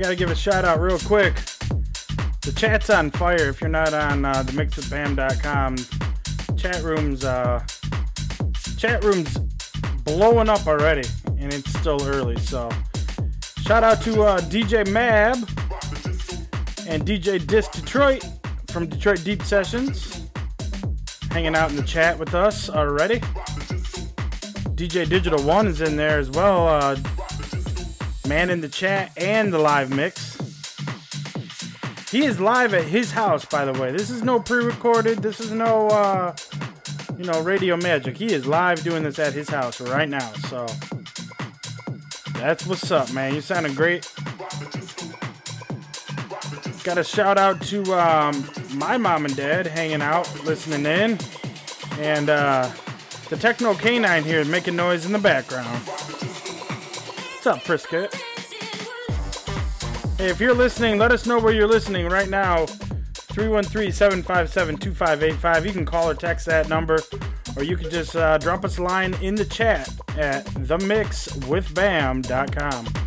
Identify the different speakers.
Speaker 1: gotta give a shout out real quick. The chat's on fire. If you're not on themixwithbam.com, chat room's blowing up already, and it's still early. So shout out to DJ Mab and DJ Dis Detroit from Detroit Deep Sessions, hanging out in the chat with us already. DJ Digital One is in there as well, man in the chat and the live mix. He is live at his house, by the way. This is no pre-recorded. This is no, radio magic. He is live doing this at his house right now. So that's what's up, man. You sounding great. Got a shout out to my mom and dad hanging out, listening in, and the Techno Canine here making noise in the background. What's up, Frisket? Hey, if you're listening, let us know where you're listening right now. 313-757-2585. You can call or text that number, or you can just drop us a line in the chat at themixwithbam.com.